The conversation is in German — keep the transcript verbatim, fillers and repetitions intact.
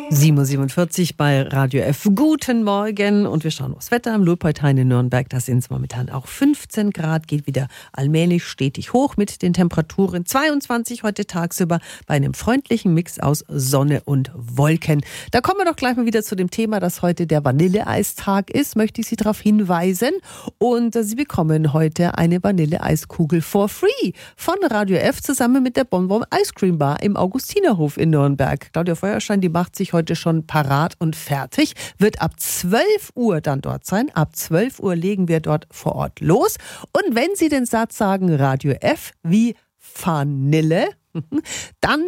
sieben Uhr siebenundvierzig bei Radio F. Guten Morgen und wir schauen aufs Wetter am Lurpoltein in Nürnberg. Da sind es momentan auch fünfzehn Grad, geht wieder allmählich stetig hoch mit den Temperaturen. zweiundzwanzig heute tagsüber bei einem freundlichen Mix aus Sonne und Wolken. Da kommen wir doch gleich mal wieder zu dem Thema, dass heute der Vanilleeistag ist, möchte ich Sie darauf hinweisen. Und Sie bekommen heute eine Vanilleeiskugel for free von Radio F zusammen mit der Bonbon Ice Cream Bar im Augustinerhof in Nürnberg. Claudia Feuerstein, die macht sich heute schon parat und fertig, wird ab zwölf Uhr dann dort sein. Ab zwölf Uhr legen wir dort vor Ort los. Und wenn Sie den Satz sagen, Radio F wie Vanille, dann